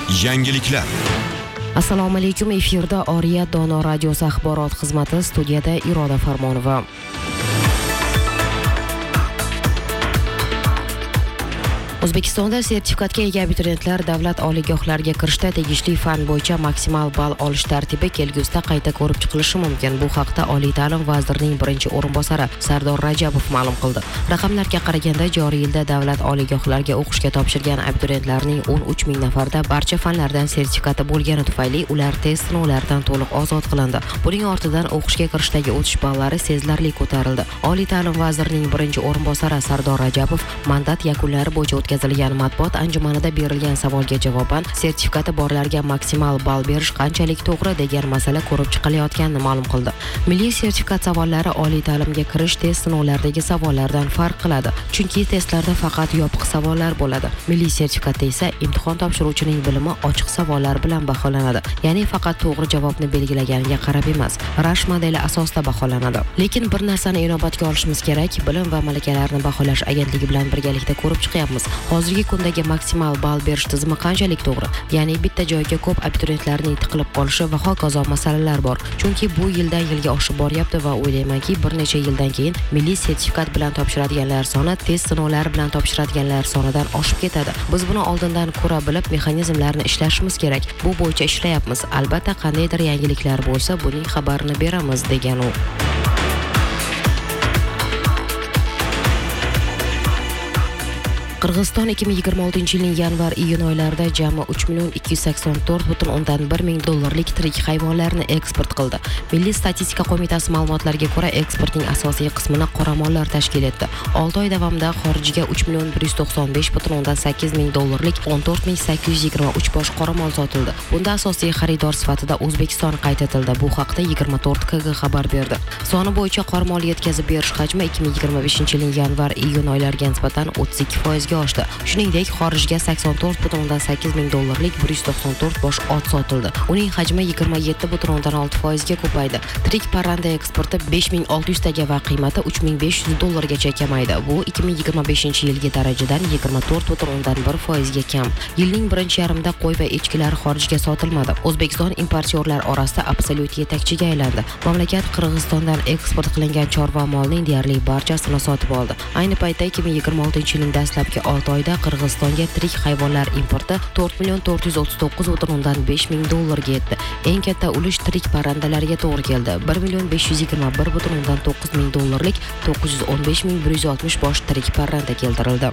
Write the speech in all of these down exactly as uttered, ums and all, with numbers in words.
Yangiliklar. Assalomu alaykum, efirda Oriya Dono radiosi axborot xizmati, studiyada Iroda Farmonova. O'zbekistonda sertifikatga ega abituriyentlar davlat oliygohlariga kirishda tegishli fan bo'yicha maksimal ball olish tartibi kelgusida qayta ko'rib chiqilishi mumkin. Bu haqda Oliy ta'lim vazirining birinchi o'rinbosari Sardor Rajabov ma'lum qildi. Raqamlarga qaraganda joriy yilda davlat oliygohlariga o'qishga topshirgan abituriyentlarning o'n uch ming nafarida barcha fanlardan sertifikati bo'lgani tufayli ular test sinovlaridan to'liq ozod qilindi. Buning ortidan o'qishga kirishdagi o'tish ballari sezilarli ko'tarildi. Oliy ta'lim vazirining birinchi o'rinbosari Sardor Rajabov mandat yakunlari bo'yicha o'tkazilgan matbuot anjumanida berilgan savolga javoban sertifikati borlarga maksimal ball berish qanchalik to'g'ri degan masala ko'rib chiqilayotganini ma'lum qildi. Milliy sertifikat savollari oliy ta'limga kirish test sinovlaridagi savollardan farq qiladi, chunki testlarda faqat yopiq savollar bo'ladi. Milliy sertifikatda esa imtihon topshiruvchining bilimi ochiq savollar bilan baholanadi, ya'ni faqat to'g'ri javobni belgilaganiga qarab emas, Rash modeli asosida baholanadi. Lekin bir narsani inobatga olishimiz kerak, bilim va malakalarni baholash agentligi bilan birgalikda ko'rib chiqyapmiz. Hozirgi kundagi maksimal ball berish tizimi qanchalik to'g'ri? Ya'ni bitta joyga ko'p abituriyentlarning tiqilib qolishi va hokazo masalalar bor. Chunki bu yildan yilga oshib boryapti va o'ylaymanki, bir necha yildan keyin milliy sertifikat bilan topshiradiganlar soni test sinovlari bilan topshiradiganlar sonidan oshib ketadi. Biz buni oldindan ko'ra bilib, mexanizmlarni ishlashimiz kerak. Bu bo'yicha ishlayapmiz. Albatta, qandaydir yangiliklar bo'lsa, buning xabarini beramiz, degan u. Qirg'iziston ikki ming yigirma oltinchi yilning yanvar-iyun oylarida jami uch million ikki yuz sakson to'rt butun o'ndan bir ming dollarlik tirik hayvonlarni eksport qildi. Milliy statistika qo'mitasi ma'lumotlariga ko'ra, eksportning asosiy qismini qoramollar tashkil etdi. olti oy davomida xorijga uch million bir yuz to'qson besh butun o'ndan sakkiz ming dollarlik o'n to'rt ming sakkiz yuz yigirma uch bosh qoramol sotildi. Bunda asosiy xaridor sifatida O'zbekiston qayd etildi. Bu haqda yigirma to'rt K G xabar berdi. Soni bo'yicha qoramol yetkazib berish hajmi ikki ming yigirma beshinchi yilning yanvar-iyun oylariga nisbatan o'ttiz ikki foiz oshdi. Shuningdek, xorijga sakson to'rt butun o'ndan sakkiz ming dollarlik bir yuz to'qson to'rt bosh ot sotildi. Uning hajmi yigirma yetti butun o'ndan olti foiz ga ko'paydi. Tirik parranda eksporti besh ming olti yuz ta ga va qiymati uch ming besh yuz dollargacha kamaydi. Bu ikki ming yigirma beshinchi yilgi darajadan yigirma to'rt butun o'ndan bir foiz ga kam. Yilning birinchi yarmida qo'y va echkilar xorijga sotilmadi. O'zbekiston importyorlar orasida absolyut yetakchiga aylandi. Mamlakat Qirg'izistondan eksport qilingan chorva molining deyarli barchasini sotib oldi. Ayni paytda ikki ming yigirma oltinchi yilning dastlabki olti oyda Qirg'izistonga tirik hayvonlar importi to'rt million to'rt yuz o'ttiz to'qqiz butun o'ndan besh ming dollarga yetdi. Eng katta ulush tirik parrandalarga to'g'ri keldi. bir million besh yuz yigirma bir butun o'ndan to'qqiz ming dollarlik to'qqiz yuz o'n besh ming bir yuz oltmish bosh tirik parranda keltirildi.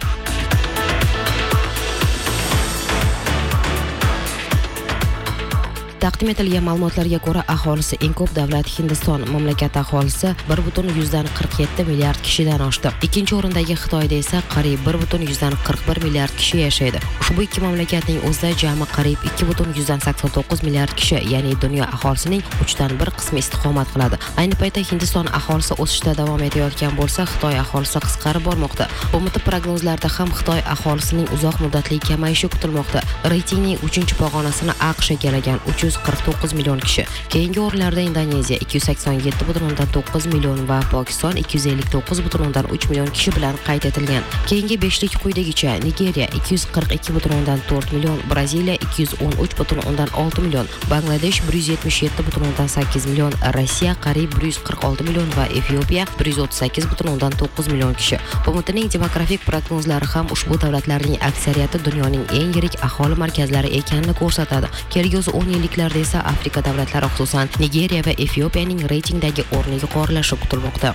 Taqdim etilgan ma'lumotlarga ko'ra, aholisi eng ko'p davlat Hindiston. Mamlakat aholisi bir butun yuzdan qirq yetti milliard kishidan oshdi. Ikkinchi o'rindagi Xitoyda esa qariyb bir butun yuzdan qirq bir milliard kishi yashaydi. Ushbu ikki mamlakatning o'zida jami qariyb ikki butun yuzdan sakson to'qqiz milliard kishi, ya'ni dunyo aholisining uchdan bir qismi istiqomat qiladi. Ayni paytda Hindiston aholisi o'sishda davom etayotgan bo'lsa, Xitoy aholisi qisqarib bormoqda. B M T prognozlarida ham Xitoy aholisining uzoq muddatli kamayishi kutilmoqda. Reytingning uchinchi pog'onasini AQSh egallagan uch yuz qirq to'qqiz million kishi. Keyingi o'rinlarda Indoneziya ikki yuz sakson yetti butun o'ndan to'qqiz million va Pokiston ikki yuz ellik to'qqiz butun o'ndan uch million kishi bilan qayd etilgan. Keyingi beshlik quyidagicha: Nigeriya ikki yuz qirq ikki butun o'ndan to'rt million, Braziliya ikki yuz o'n uch butun o'ndan olti million, Bangladesh bir yuz yetmish yetti butun o'ndan sakkiz million, Rossiya qariyb bir yuz qirq olti million va Efiopiya bir yuz o'ttiz sakkiz butun o'ndan to'qqiz million kishi. B M Tning demografik prognozlari ham ushbu davlatlarning aksariyati dunyoning eng yirik aholi markazlari ekanini ko'rsatadi. Kelgusi o'n yilliklarda esa Afrika davlatlari, xususan Nigeriya va Efiopiyaning reytingdagi o'rni yuqorilashi kutilmoqda.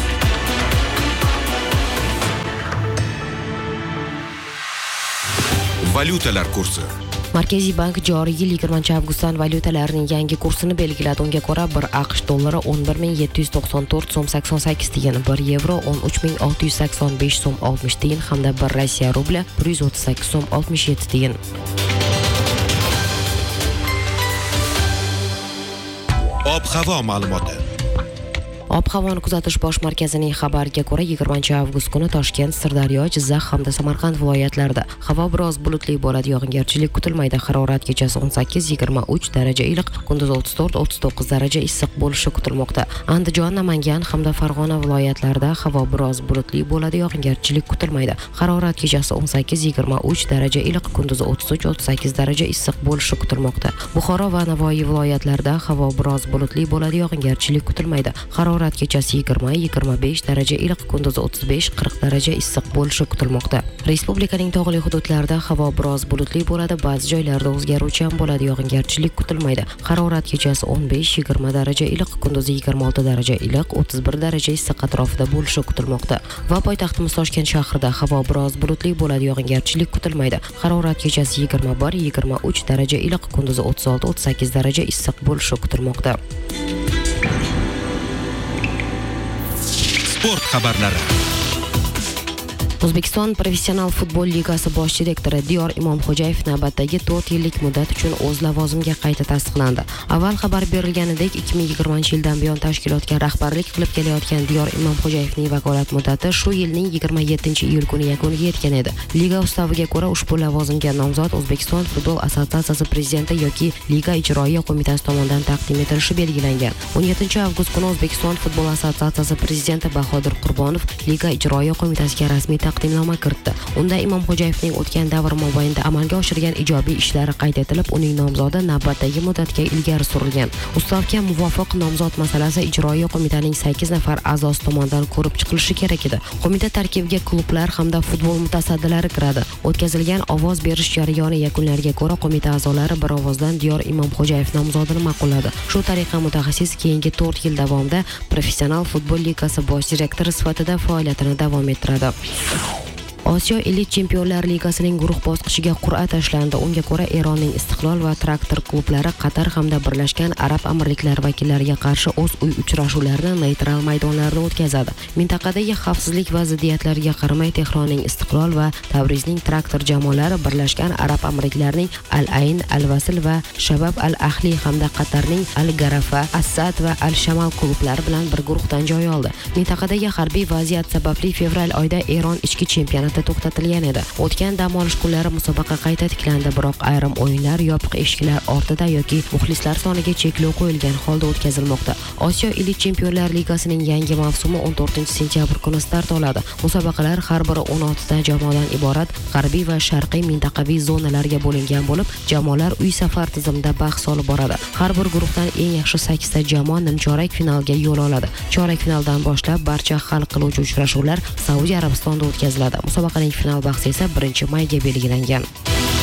Valyutalar kursi. Markaziy bank joriy yil yigirmanchi avgustdan valyutalarning yangi kursini belgiladi. Unga ko'ra, bir AQSh dollari o'n bir ming yetti yuz to'qson to'rt so'm sakson sakkiz tiyin, bir yevro o'n uch ming olti yuz sakson besh so'm oltmish tiyin hamda bir Rossiya rubli bir yuz o'ttiz sakkiz so'm oltmish yetti tiyin. Ob-havo ma'lumoti. Ob-havoni kuzatish bosh markazining xabariga ko'ra, yigirmanchi avgust kuni Toshkent, Sirdaryo, Jizzax hamda Samarqand viloyatlarida havo biroz bulutli bo'ladi, yog'ingarchilik kutilmaydi. Harorat kechasi o'n sakkiz yigirma uch daraja iliq, kunduz o'ttiz to'rt o'ttiz to'qqiz daraja issiq bo'lishi kutilmoqda. Andijon, Namangan hamda Farg'ona viloyatlarida havo biroz bulutli bo'ladi, yog'ingarchilik kutilmaydi. Harorat kechasi o'n sakkiz yigirma uch daraja iliq, kunduz o'ttiz uch o'ttiz sakkiz daraja issiq bo'lishi kutilmoqda. Buxoro va Navoiy viloyatlarida havo biroz bulutli bo'ladi, yog'ingarchilik kutilmaydi. Harorat kechasi yigirma yigirma besh daraja iliq, kunduz o'ttiz besh qirq daraja issiq bo'lishi kutilmoqda. Respublikaning tog'li hududlarida havo biroz bulutli bo'ladi, ba'zi joylarda o'zgaruvchan bo'ladi, yog'ingarchilik kutilmaydi. Harorat kechasi o'n besh yigirma daraja iliq, kunduz yigirma olti daraja iliq, o'ttiz bir daraja issiq atrofida bo'lishi kutilmoqda. Va poytaxtimiz Toshkent shahrida havo biroz bulutli bo'ladi, yog'ingarchilik kutilmaydi. Harorat kechasi yigirma bir yigirma uch daraja iliq, kunduz o'ttiz olti o'ttiz sakkiz daraja issiq bo'lishi kutilmoqda. Sport xabarlari. O'zbekiston Professional futbol ligasi bosh direktori Diyor Imomxo'jayev navbatdagi to'rt yillik muddat uchun o'z lavozimiga qayta tasdiqlandi. Avval xabar berilganidek, ikki ming yigirmanchi yildan buyon tashkilotga rahbarlik qilib kelayotgan Diyor Imomxo'jayevning vakolat muddati shu yilning yigirma yettinchi iyul kuni yakuniga yetgan edi. Liga ustaviga ko'ra, ushbu lavozimga nomzod O'zbekiston futbol assotsiatsiyasi prezidenti yoki Liga ijroiya qo'mitasi tomonidan taqdim etilishi belgilangan. o'n yettinchi avgust kuni O'zbekiston futbol assotsiatsiyasi prezidenti Bahodir Qurbonov Liga ijroiya qo'mitasiga rasmiy taqdimnoma kiritdi. Unda Imomxo'jayevning o'tgan davr mobaynida amalga oshirgan ijobiy ishlari qayd etilib, uning nomzodi navbatdagi muddatga ilgari surilgan. Ustavga muvofiq nomzod masalasi ijroiya qo'mitaning sakkiz nafar a'zosi tomonidan ko'rib chiqilishi kerak edi. Qo'mita tarkibiga klublar hamda futbol mutasaddilari kiradi. O'tkazilgan ovoz berish jarayoni yakunlariga ko'ra, qo'mita a'zolari bir ovozdan Diyor Imomxo'jayev nomzodini ma'qulladi. Shu tariqa mutaxassis keyingi to'rt yil davomida Professional futbol ligasi bosh direktori sifatida faoliyatini davom ettiradi. Osiyo Elit Chempionlar Ligasining guruh bosqichiga qur'a tashlandi. Unga ko'ra, Eronning Istiqlol va Traktor klublari Qatar hamda Birlashgan Arab Amirliklari vakillariga qarshi o'z uy uchrashuvlarini neytral maydonlarda o'tkazadi. Mintaqadagi xavfsizlik va ziddiyatlarga qaramay, Tehronning Istiqlol va Tabrizning Traktor jamoalari Birlashgan Arab Amirliklarining Al-Ayn, Al-Vasl va Shabab Al-Ahli hamda Qatarning Al-Garafa, As-Sad va Al-Shamal klublari bilan bir guruhdan joy oldi. Mintaqadagi harbiy vaziyat sababli fevral oyida Eron ichki chempionati to'xtatilgan edi. O'tgan dam olish kunlari musobaqa qayta tiklandi, biroq ayrim o'yinlar yopiq eshiklar ortida yoki muxlislar soniga cheklov qo'yilgan holda o'tkazilmoqda. Osiyo Elit Chempionlar Ligasining yangi mavsumi o'n to'rtinchi sentyabr kuni start oladi. Musobaqalar har biri o'n olti ta jamoadan iborat g'arbiy va sharqiy mintaqaviy zonalarga bo'lingan bo'lib, jamoalar uy safar tizimida bahs olib boradi. Har bir guruhdan eng yaxshi sakkiz ta jamoa nimchorak finalga yo'l oladi. Chorak finaldan boshlab barcha hal qiluvchi uchrashuvlar Saudiya Arabistonida o'tkaziladi. Musobaqaning final bahsi esa birinchi mayga belgilangan.